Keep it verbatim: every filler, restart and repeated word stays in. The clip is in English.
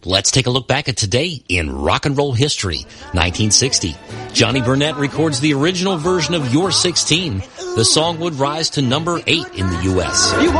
Let's take a look back at today in rock and roll history. nineteen sixty. Johnny Burnett records the original version of You're sixteen. The song would rise to number eight in the U S